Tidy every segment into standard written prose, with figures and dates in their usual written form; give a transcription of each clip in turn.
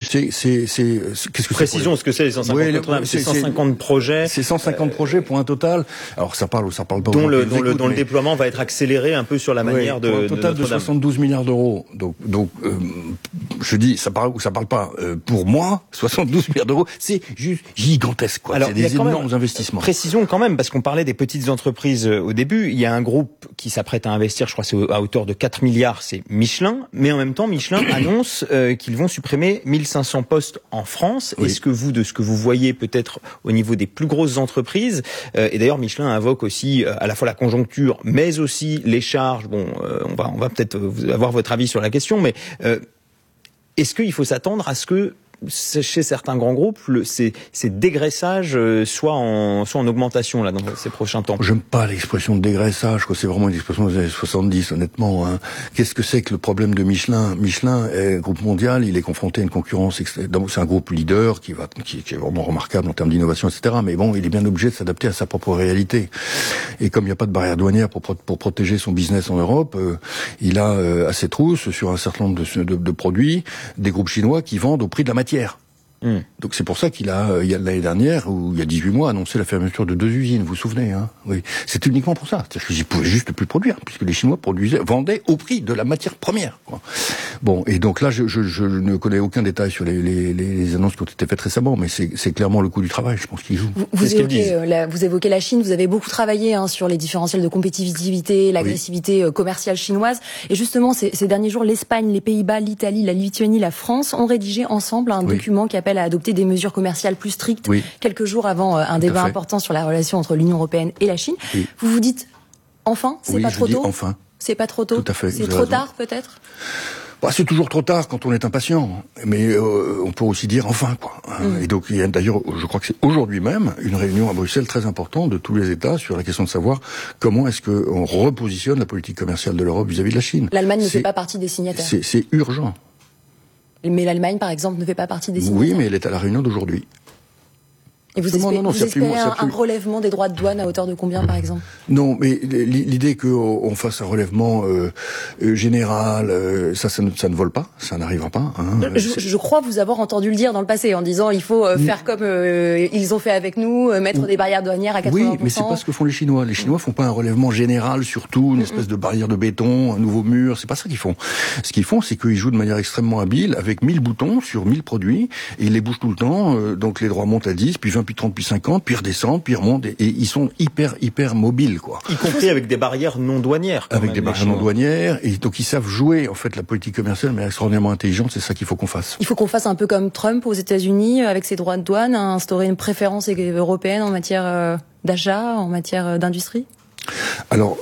Qu'est-ce que précisons ce que c'est les 150 c'est 150 projets. C'est 150 projets pour un total. Alors ça parle ou ça parle pas. Dont le déploiement va être accéléré un peu sur la manière pour un total de 72 milliards d'euros. Donc je dis ça parle ou ça parle pas. Pour moi, 72 milliards d'euros, c'est juste gigantesque, quoi. C'est des énormes investissements. Précisons quand même, parce qu'on parlait des petites entreprises au début. Il y a un groupe qui s'apprête à investir, je crois, c'est à hauteur de 4 milliards, c'est Michelin. Mais en même temps, Michelin annonce qu'ils vont supprimer 1500 postes en France. Oui. Est-ce que vous, de ce que vous voyez peut-être au niveau des plus grosses entreprises, et d'ailleurs Michelin invoque aussi à la fois la conjoncture, mais aussi les charges. Bon, on va peut-être avoir votre avis sur la question, mais est-ce qu'il faut s'attendre à ce que chez certains grands groupes, ces dégraissages soient en augmentation là dans ces prochains temps? J'aime pas l'expression de dégraissage, quoi. C'est vraiment une expression des années 70, honnêtement. Hein. Qu'est-ce que c'est que le problème de Michelin? Michelin est un groupe mondial, il est confronté à une concurrence. C'est un groupe leader qui est vraiment remarquable en termes d'innovation, etc. Mais bon, il est bien obligé de s'adapter à sa propre réalité. Et comme il n'y a pas de barrière douanière pour protéger son business en Europe, il a à ses trousses sur un certain nombre de produits des groupes chinois qui vendent au prix de la matière. Donc c'est pour ça il y a l'année dernière, ou il y a 18 mois, annoncé la fermeture de 2 usines, vous vous souvenez, hein? Oui. C'est uniquement pour ça. C'est-à-dire qu'ils pouvaient juste plus produire, puisque les Chinois vendaient au prix de la matière première, quoi. Bon, et donc là, je ne connais aucun détail sur les annonces qui ont été faites récemment, mais c'est clairement le coût du travail, je pense, qu'ils jouent. Vous évoquez la Chine, vous avez beaucoup travaillé sur les différentiels de compétitivité, l'agressivité commerciale chinoise, et justement, ces derniers jours, l'Espagne, les Pays-Bas, l'Italie, la Lituanie, la France ont rédigé ensemble un document qui appelle à adopter des mesures commerciales plus strictes, quelques jours avant un débat important sur la relation entre l'Union européenne et la Chine. Oui. Vous vous dites, enfin, c'est pas trop tôt? Enfin. C'est pas trop tôt? Tout à fait. C'est trop tard, peut-être? C'est toujours trop tard quand on est impatient, mais on peut aussi dire enfin, quoi. Et donc il y a d'ailleurs, je crois que c'est aujourd'hui même, une réunion à Bruxelles très importante de tous les États sur la question de savoir comment est-ce qu'on repositionne la politique commerciale de l'Europe vis-à-vis de la Chine. L'Allemagne ne fait pas partie des signataires. C'est urgent. Mais l'Allemagne, par exemple, ne fait pas partie des signataires. Oui, mais elle est à la réunion d'aujourd'hui. Et vous espérez un relèvement des droits de douane à hauteur de combien, par exemple? Non, mais l'idée qu'on fasse un relèvement général, ça ne vole pas, ça n'arrivera pas. Hein. Je crois vous avoir entendu le dire dans le passé, en disant il faut faire comme ils ont fait avec nous, mettre des barrières douanières à 80%. Oui, mais c'est pas ce que font les Chinois. Les Chinois font pas un relèvement général sur tout, une espèce de barrière de béton, un nouveau mur, c'est pas ça qu'ils font. Ce qu'ils font, c'est qu'ils jouent de manière extrêmement habile avec 1000 boutons sur 1000 produits, et ils les bougent tout le temps, donc les droits montent à 10, puis 20, puis 30, puis 50, puis redescendent, puis remontent, et ils sont hyper mobiles, quoi. Y compris avec des barrières non douanières. Avec des barrières non douanières, et donc ils savent jouer, en fait, la politique commerciale, mais extraordinairement intelligente, c'est ça qu'il faut qu'on fasse. Il faut qu'on fasse un peu comme Trump aux États-Unis, avec ses droits de douane, instaurer une préférence européenne en matière d'achat, en matière d'industrie? Alors,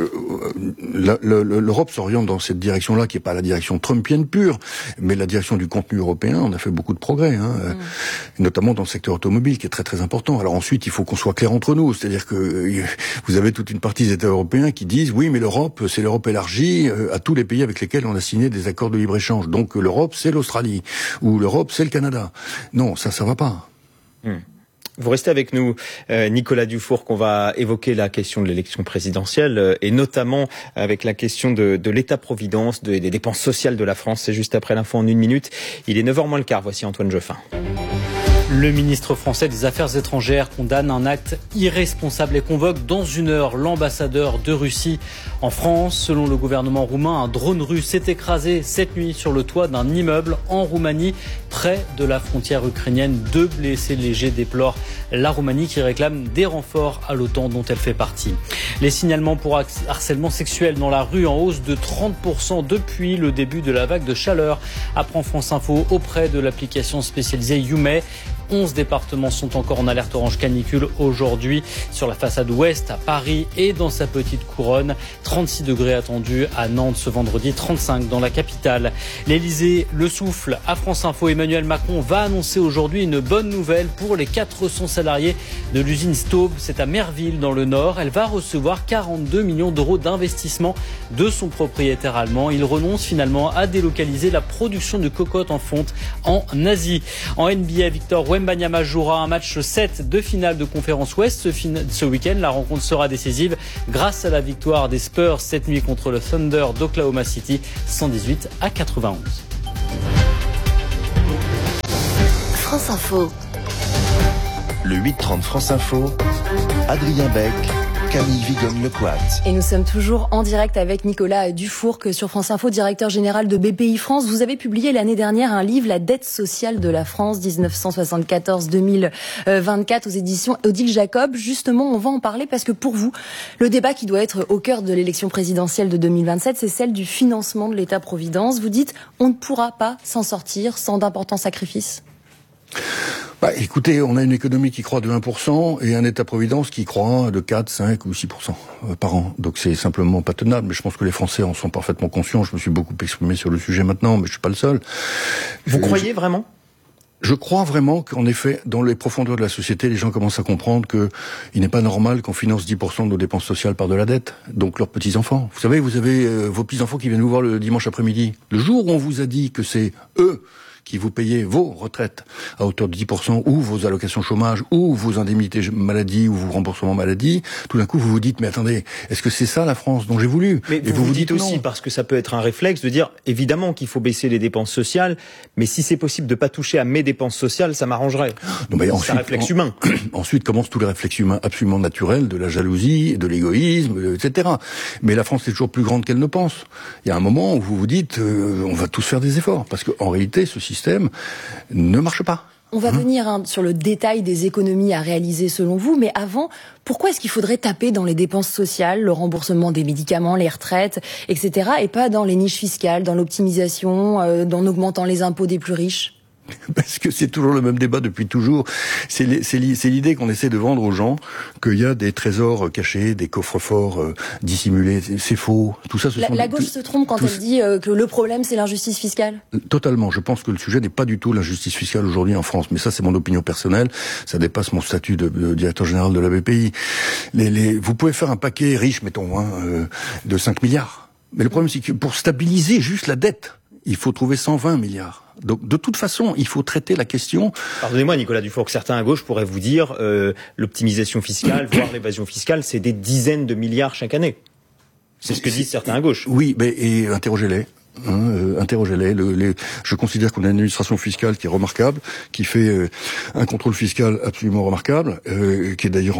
l'Europe s'oriente dans cette direction-là, qui n'est pas la direction trumpienne pure, mais la direction du contenu européen. On a fait beaucoup de progrès, notamment dans le secteur automobile, qui est très très important. Alors ensuite, il faut qu'on soit clair entre nous, c'est-à-dire que vous avez toute une partie des États européens qui disent oui, mais l'Europe, c'est l'Europe élargie à tous les pays avec lesquels on a signé des accords de libre-échange. Donc l'Europe, c'est l'Australie, ou l'Europe, c'est le Canada. Non, ça va pas. Vous restez avec nous, Nicolas Dufourcq, qu'on va évoquer la question de l'élection présidentielle et notamment avec la question de l'État-providence, des dépenses sociales de la France. C'est juste après l'info en 1 minute. Il est 9h moins le quart. Voici Antoine Geoffin. Le ministre français des Affaires étrangères condamne un acte irresponsable et convoque dans 1 heure l'ambassadeur de Russie en France. Selon le gouvernement roumain, un drone russe s'est écrasé cette nuit sur le toit d'un immeuble en Roumanie, près de la frontière ukrainienne. 2 blessés légers, déplore la Roumanie, qui réclame des renforts à l'OTAN dont elle fait partie. Les signalements pour harcèlement sexuel dans la rue en hausse de 30% depuis le début de la vague de chaleur, apprend France Info auprès de l'application spécialisée YouMay. 11 départements sont encore en alerte orange canicule aujourd'hui sur la façade ouest à Paris et dans sa petite couronne. 36 degrés attendus à Nantes ce vendredi, 35 dans la capitale. L'Élysée le souffle à France Info. Emmanuel Macron va annoncer aujourd'hui une bonne nouvelle pour les 400 salariés de l'usine Staub. C'est à Merville dans le Nord. Elle va recevoir 42 millions d'euros d'investissement de son propriétaire allemand. Il renonce finalement à délocaliser la production de cocottes en fonte en Asie. En NBA, Victor Wembanyama jouera un match 7 de finale de conférence Ouest ce week-end. La rencontre sera décisive grâce à la victoire des Spurs cette nuit contre le Thunder d'Oklahoma City, 118-91. France Info. Le 8-30 France Info, Adrien Beck, Camille Vigogne-Lecoat. Et nous sommes toujours en direct avec Nicolas Dufourc sur France Info, directeur général de BPI France. Vous avez publié l'année dernière un livre, La dette sociale de la France, 1974-2024, aux éditions Odile Jacob. Justement, on va en parler parce que pour vous, le débat qui doit être au cœur de l'élection présidentielle de 2027, c'est celle du financement de l'État-providence. Vous dites, on ne pourra pas s'en sortir sans d'importants sacrifices. Écoutez, on a une économie qui croît de 1% et un État-providence qui croît de 4, 5 ou 6% par an. Donc c'est simplement pas tenable. Mais je pense que les Français en sont parfaitement conscients. Je me suis beaucoup exprimé sur le sujet maintenant, mais je suis pas le seul. Vous croyez vraiment ? Je crois vraiment qu'en effet, dans les profondeurs de la société, les gens commencent à comprendre que il n'est pas normal qu'on finance 10% de nos dépenses sociales par de la dette. Donc leurs petits-enfants. Vous savez, vous avez vos petits-enfants qui viennent vous voir le dimanche après-midi. Le jour où on vous a dit que c'est eux qui vous payez vos retraites à hauteur de 10%, ou vos allocations chômage, ou vos indemnités maladie, ou vos remboursements maladie, tout d'un coup vous vous dites, mais attendez, est-ce que c'est ça la France dont j'ai voulu ? Mais et vous dites non. aussi, parce que ça peut être un réflexe, de dire, évidemment qu'il faut baisser les dépenses sociales, mais si c'est possible de pas toucher à mes dépenses sociales, ça m'arrangerait. Non, mais c'est un réflexe humain. Ensuite commencent tous les réflexes humains absolument naturels, de la jalousie, de l'égoïsme, etc. Mais la France est toujours plus grande qu'elle ne pense. Il y a un moment où vous vous dites, on va tous faire des efforts, parce qu'en réalité, ce système ne marche pas. On va venir sur le détail des économies à réaliser selon vous, mais avant, pourquoi est-ce qu'il faudrait taper dans les dépenses sociales, le remboursement des médicaments, les retraites, etc., et pas dans les niches fiscales, dans l'optimisation, en augmentant les impôts des plus riches ? Parce que c'est toujours le même débat depuis toujours. C'est l'idée qu'on essaie de vendre aux gens qu'il y a des trésors cachés, des coffres-forts dissimulés. C'est faux. Tout ça, la gauche se trompe quand elle dit que le problème c'est l'injustice fiscale. Totalement. Je pense que le sujet n'est pas du tout l'injustice fiscale aujourd'hui en France. Mais ça, c'est mon opinion personnelle. Ça dépasse mon statut de directeur général de la BPI. Vous pouvez faire un paquet riche, mettons, de 5 milliards. Mais le problème, c'est que pour stabiliser juste la dette, il faut trouver 120 milliards. Donc, de toute façon, il faut traiter la question. Pardonnez-moi, Nicolas Dufourc, certains à gauche pourraient vous dire l'optimisation fiscale, voire l'évasion fiscale, c'est des dizaines de milliards chaque année. C'est ce que disent certains à gauche. Oui, et interrogez-les. Interrogez-les. Je considère qu'on a une administration fiscale qui est remarquable, qui fait un contrôle fiscal absolument remarquable, qui est d'ailleurs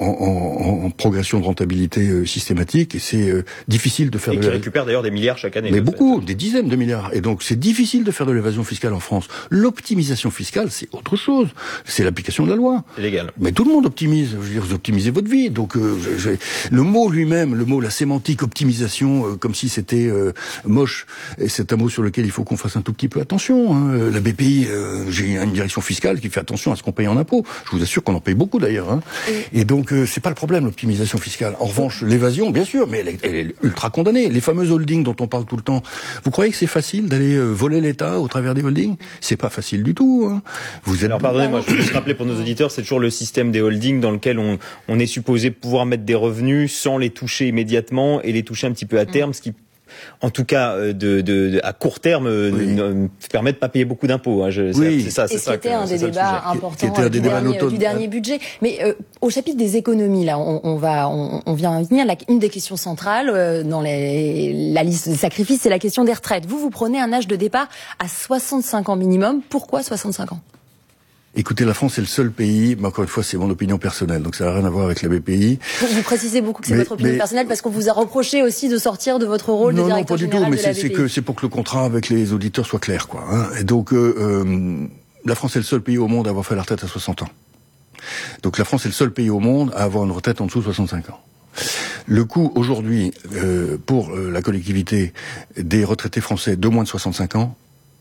en progression de rentabilité systématique, et c'est difficile de faire. Et qui récupère d'ailleurs des milliards chaque année. Mais beaucoup, des dizaines de milliards. Et donc c'est difficile de faire de l'évasion fiscale en France. L'optimisation fiscale, c'est autre chose. C'est l'application de la loi. C'est légal. Mais tout le monde optimise. Je veux dire, vous optimisez votre vie. Donc le mot lui-même, la sémantique optimisation, comme si c'était moche. Et c'est un mot sur lequel il faut qu'on fasse un tout petit peu attention. La BPI, j'ai une direction fiscale qui fait attention à ce qu'on paye en impôts. Je vous assure qu'on en paye beaucoup d'ailleurs. Et donc c'est pas le problème, l'optimisation fiscale. En revanche, l'évasion, bien sûr, mais elle est ultra condamnée. Les fameuses holdings dont on parle tout le temps. Vous croyez que c'est facile d'aller voler l'État au travers des holdings ? C'est pas facile du tout. Alors pardonnez-moi, je veux juste rappeler pour nos auditeurs, c'est toujours le système des holdings dans lequel on est supposé pouvoir mettre des revenus sans les toucher immédiatement et les toucher un petit peu à terme, ce qui en tout cas, à court terme, permet de pas payer beaucoup d'impôts. C'est ça. Et c'était un des débats importants du dernier budget. Mais au chapitre des économies, là, on vient venir. Une des questions centrales dans la liste des sacrifices, c'est la question des retraites. Vous prenez un âge de départ à 65 ans minimum. Pourquoi 65 ans ? Écoutez, la France est le seul pays, mais encore une fois, c'est mon opinion personnelle, donc ça n'a rien à voir avec la BPI. Vous précisez beaucoup que c'est votre opinion personnelle parce qu'on vous a reproché aussi de sortir de votre rôle de directeur général de la BPI. Non, pas du tout, mais c'est pour que le contrat avec les auditeurs soit clair, quoi. Et donc, la France est le seul pays au monde à avoir fait la retraite à 60 ans. Donc la France est le seul pays au monde à avoir une retraite en dessous de 65 ans. Le coût aujourd'hui pour la collectivité des retraités français de moins de 65 ans,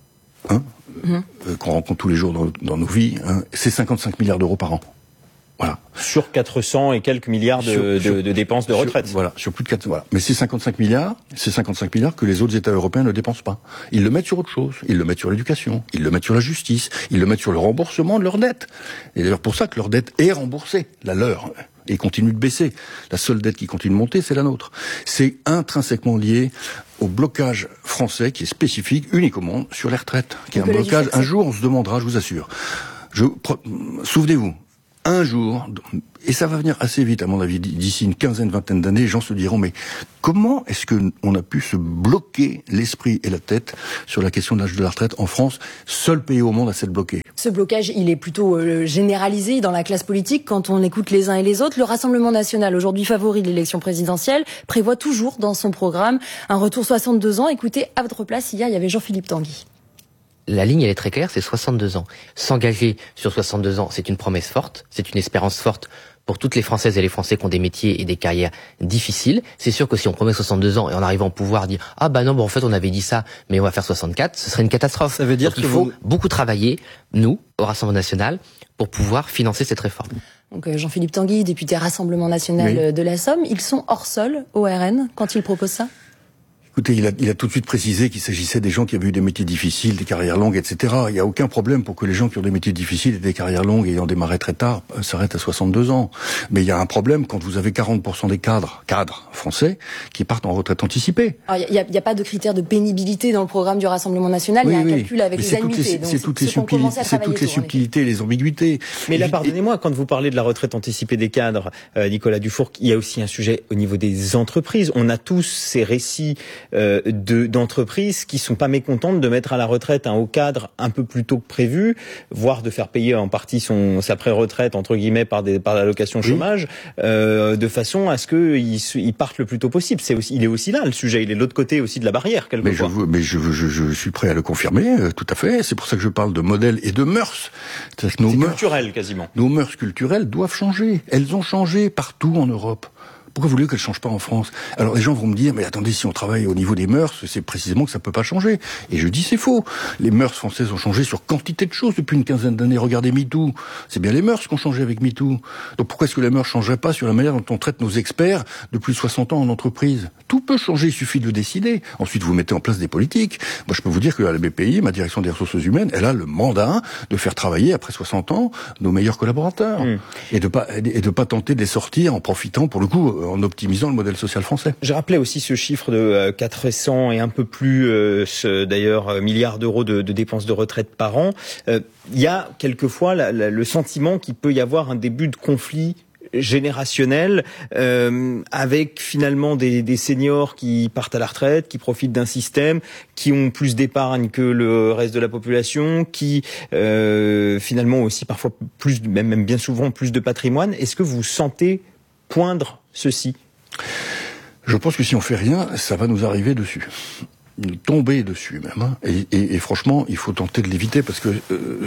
qu'on rencontre tous les jours dans nos vies, c'est 55 milliards d'euros par an. Voilà. Sur 400 et quelques milliards de dépenses de retraite. Sur plus de 400. Voilà. Mais c'est 55 milliards que les autres États européens ne dépensent pas. Ils le mettent sur autre chose. Ils le mettent sur l'éducation. Ils le mettent sur la justice. Ils le mettent sur le remboursement de leurs dettes. Et d'ailleurs pour ça que leur dette est remboursée, la leur, et continue de baisser. La seule dette qui continue de monter, c'est la nôtre. C'est intrinsèquement lié au blocage français qui est spécifique, unique au monde, sur les retraites. Qui est un blocage. Un jour, on se demandera, je vous assure. Souvenez-vous. un jour, et ça va venir assez vite à mon avis, d'ici une quinzaine, vingtaine d'années, les gens se diront mais comment est-ce que on a pu se bloquer l'esprit et la tête sur la question de l'âge de la retraite en France, seul pays au monde à s'être bloqué. Ce blocage, il est plutôt généralisé dans la classe politique quand on écoute les uns et les autres. Le Rassemblement national, aujourd'hui favori de l'élection présidentielle, prévoit toujours dans son programme un retour 62 ans. Écoutez, à votre place, hier, il y avait Jean-Philippe Tanguy. La ligne, elle est très claire, c'est 62 ans. S'engager sur 62 ans, c'est une promesse forte, c'est une espérance forte pour toutes les Françaises et les Français qui ont des métiers et des carrières difficiles. C'est sûr que si on promet 62 ans et en arrivant au pouvoir dire « Ah bah non, en fait on avait dit ça, mais on va faire 64 », ce serait une catastrophe. Ça veut dire qu'il faut beaucoup travailler, nous, au Rassemblement national, pour pouvoir financer cette réforme. Donc Jean-Philippe Tanguy, député Rassemblement national de la Somme, ils sont hors sol au RN quand ils proposent ça ? Écoutez, il a tout de suite précisé qu'il s'agissait des gens qui avaient eu des métiers difficiles, des carrières longues, etc. Il n'y a aucun problème pour que les gens qui ont des métiers difficiles et des carrières longues ayant démarré très tard s'arrêtent à 62 ans. Mais il y a un problème quand vous avez 40% des cadres français qui partent en retraite anticipée. Il n'y a pas de critère de pénibilité dans le programme du Rassemblement national, il y a un calcul avec les annuités. C'est toutes les subtilités, les ambiguïtés. Mais là, pardonnez-moi, quand vous parlez de la retraite anticipée des cadres, Nicolas Dufourcq, il y a aussi un sujet au niveau des entreprises. On a tous ces récits d'entreprises qui sont pas mécontentes de mettre à la retraite un haut cadre un peu plus tôt que prévu, voire de faire payer en partie sa pré-retraite entre guillemets par l'allocation chômage, de façon à ce qu'ils partent le plus tôt possible. Il est aussi là le sujet, il est de l'autre côté aussi de la barrière quelquefois. Mais je suis prêt à le confirmer, tout à fait. C'est pour ça que je parle de modèle et de mœurs. C'est culturel quasiment. Nos mœurs culturelles doivent changer. Elles ont changé partout en Europe. Pourquoi voulez-vous qu'elle change pas en France? Alors les gens vont me dire, mais attendez, si on travaille au niveau des mœurs, c'est précisément que ça peut pas changer. Et je dis, c'est faux. Les mœurs françaises ont changé sur quantité de choses depuis une quinzaine d'années. Regardez MeToo. C'est bien les mœurs qui ont changé avec MeToo. Donc pourquoi est-ce que les mœurs changeraient pas sur la manière dont on traite nos experts de plus de 60 ans en entreprise? Tout peut changer, il suffit de le décider. Ensuite, vous mettez en place des politiques. Moi, je peux vous dire que à la BPI, ma direction des ressources humaines, elle a le mandat de faire travailler après 60 ans nos meilleurs collaborateurs. Et de pas tenter de les sortir en profitant, pour le coup, en optimisant le modèle social français. Je rappelais aussi ce chiffre de 400 et un peu plus, d'ailleurs, milliards d'euros de dépenses de retraite par an. Il y a quelquefois le sentiment qu'il peut y avoir un début de conflit générationnel avec finalement des seniors qui partent à la retraite, qui profitent d'un système, qui ont plus d'épargne que le reste de la population, qui finalement aussi parfois plus, même bien souvent plus de patrimoine. Est-ce que vous sentez poindre ceci? Je pense que si on fait rien, ça va nous arriver dessus. Tomber dessus même, hein. Et franchement, il faut tenter de l'éviter parce que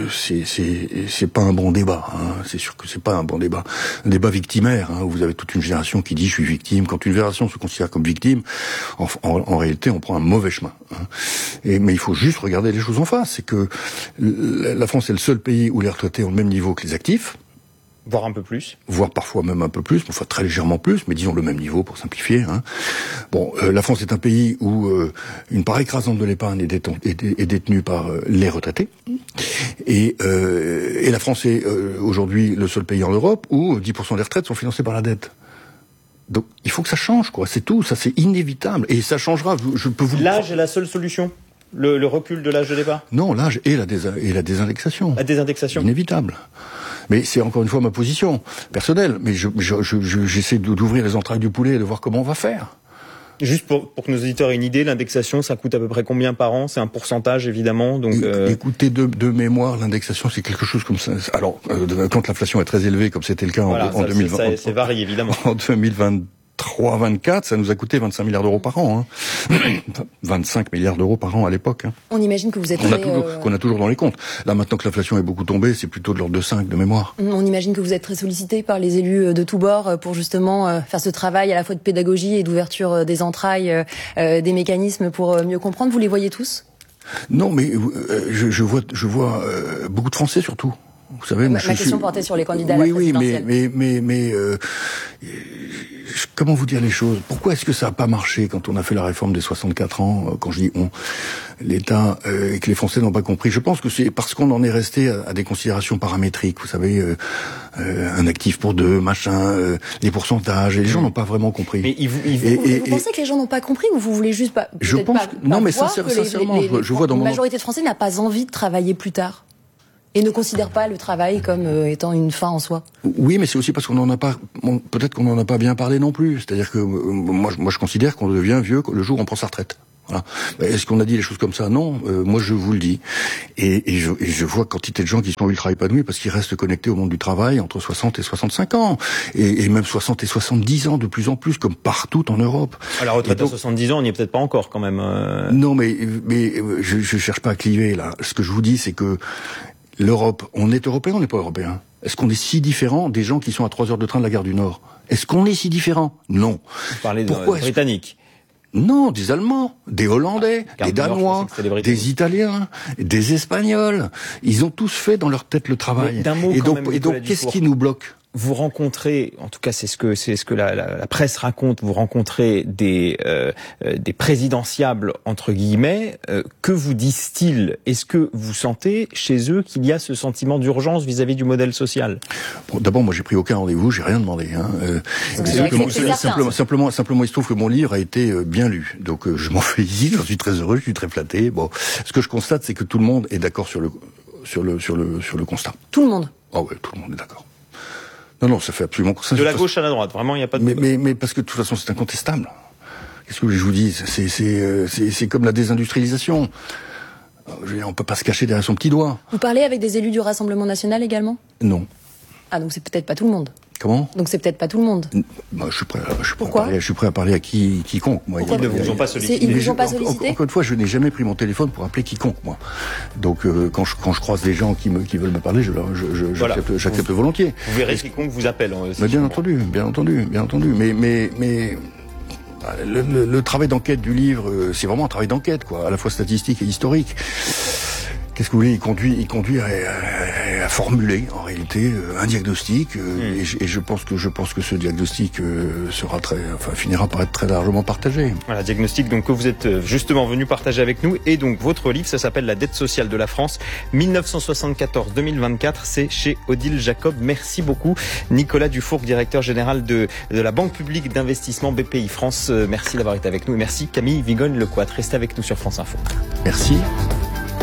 c'est pas un bon débat, hein. C'est sûr que c'est pas un bon débat. Un débat victimaire, hein, où vous avez toute une génération qui dit je suis victime. Quand une génération se considère comme victime, en réalité, on prend un mauvais chemin, hein. Mais il faut juste regarder les choses en face. C'est que la France est le seul pays où les retraités ont le même niveau que les actifs. Voire un peu plus. Voire parfois même un peu plus, enfin très légèrement plus, mais disons le même niveau pour simplifier, hein. Bon, la France est un pays où une part écrasante de l'épargne est détenue par les retraités. Et la France est aujourd'hui le seul pays en Europe où 10% des retraites sont financées par la dette. Donc il faut que ça change, quoi. C'est tout, ça c'est inévitable. Et ça changera, je peux vous... L'âge est la seule solution ? Le recul de l'âge de départ? Non, l'âge et la désindexation. La désindexation. Inévitable. Mais c'est encore une fois ma position personnelle. Mais j'essaie d'ouvrir les entrailles du poulet et de voir comment on va faire. Juste pour que nos auditeurs aient une idée, l'indexation, ça coûte à peu près combien par an? C'est un pourcentage, évidemment. Donc, écoutez, de mémoire, l'indexation, c'est quelque chose comme ça. Alors, quand l'inflation est très élevée, comme c'était le cas en 2020, c'est varié, évidemment. En 2023-24, ça nous a coûté 25 milliards d'euros par an, hein. 25 milliards d'euros par an à l'époque, hein. On imagine que vous êtes qu'on a toujours dans les comptes. Là, maintenant que l'inflation est beaucoup tombée, c'est plutôt de l'ordre de 5 de mémoire. On imagine que vous êtes très sollicité par les élus de tous bords pour justement faire ce travail à la fois de pédagogie et d'ouverture des entrailles, des mécanismes pour mieux comprendre. Vous les voyez tous? Non, mais je vois beaucoup de Français surtout. Vous savez, ma question portait sur les candidats à la présidentielle. Mais comment vous dire les choses? Pourquoi est-ce que ça n'a pas marché quand on a fait la réforme des 64 ans? Quand je dis on, l'État, et que les Français n'ont pas compris. Je pense que c'est parce qu'on en est resté à des considérations paramétriques. Vous savez, un actif pour deux, machin, les pourcentages. Et les gens n'ont pas vraiment compris. Mais vous pensez que les gens n'ont pas compris ou vous voulez juste pas? Je pense que non, mais sincèrement, je vois dans la majorité de Français n'a pas envie de travailler plus tard. Et ne considère pas le travail comme étant une fin en soi. Oui, mais c'est aussi parce qu'on n'en a pas, peut-être qu'on n'en a pas bien parlé non plus. C'est-à-dire que moi je considère qu'on devient vieux le jour où on prend sa retraite. Voilà. Est-ce qu'on a dit les choses comme ça? Non. Moi, je vous le dis. Et je vois quantité de gens qui sont ultra épanouis parce qu'ils restent connectés au monde du travail entre 60 et 65 ans. Et même 60 et 70 ans de plus en plus, comme partout en Europe. Alors, retraite à 70 ans, on n'y est peut-être pas encore quand même. Non, mais je cherche pas à cliver, là. Ce que je vous dis, c'est que l'Europe, on est européen, on n'est pas européen. Est-ce qu'on est si différent des gens qui sont à 3 heures de train de la gare du Nord? Est-ce qu'on est si différent? Non. Vous parlez de Britanniques. Non, des Allemands, des Hollandais, des Danois, des Italiens, des Espagnols. Ils ont tous fait dans leur tête le travail. Et donc, qu'est-ce qui nous bloque? Vous rencontrez, en tout cas c'est ce que la presse raconte, vous rencontrez des présidentiables entre guillemets. Que vous disent-ils? Est-ce que vous sentez chez eux qu'il y a ce sentiment d'urgence vis-à-vis du modèle social? Bon, d'abord, moi j'ai pris aucun rendez-vous, j'ai rien demandé. Simplement, il se trouve que mon livre a été bien lu, donc je m'en félicite, j'en suis très heureux, je suis très flatté. Bon, ce que je constate, c'est que tout le monde est d'accord sur le constat. Tout le monde. Ah ouais, tout le monde est d'accord. Non, ça fait absolument consensus. De la gauche à la droite, vraiment, il n'y a pas de... Mais parce que de toute façon, c'est incontestable. Qu'est-ce que je vous dis? C'est comme la désindustrialisation. On peut pas se cacher derrière son petit doigt. Vous parlez avec des élus du Rassemblement National également? Non. Ah, donc c'est peut-être pas tout le monde. Comment? Donc c'est peut-être pas tout le monde. Je suis prêt à parler à quiconque. Moi, ils ne vous ont pas sollicité. Ils ne vous ont pas sollicité. Encore une fois, je n'ai jamais pris mon téléphone pour appeler quiconque, moi. Donc quand je croise des gens qui veulent me parler, j'accepte volontiers. Vous verrez quiconque vous appelle. Mais bien entendu. Mais le travail d'enquête du livre, c'est vraiment un travail d'enquête, quoi, à la fois statistique et historique. Qu'est-ce que vous voulez? Il conduit à formuler en réalité un diagnostic et je pense que ce diagnostic finira par être très largement partagé. Voilà, diagnostic donc que vous êtes justement venu partager avec nous, et donc votre livre, ça s'appelle La dette sociale de la France 1974-2024, c'est chez Odile Jacob. Merci beaucoup Nicolas Dufourcq, directeur général de la Banque publique d'investissement BPI France. Merci d'avoir été avec nous, et merci Camille Vigogne-Lecoître. Restez avec nous sur France Info. Merci.